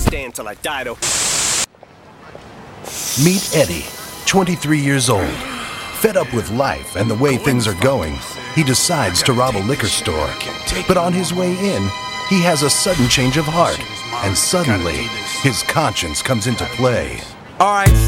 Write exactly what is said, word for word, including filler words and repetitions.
stand till I die, though. Meet Eddie, twenty-three years old. Fed up with life and the way things are going, he decides to rob a liquor store. But on his way in, he has a sudden change of heart, and suddenly, his conscience comes into play. All right.